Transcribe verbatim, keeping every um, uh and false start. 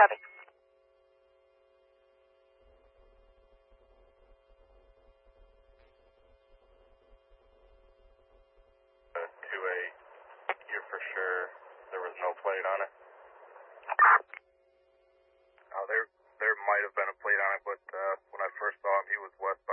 Copy. Uh, two eight, you're for sure there was no plate on it? Oh, there, there might have been a plate on it, but uh, when I first saw him, he was westbound.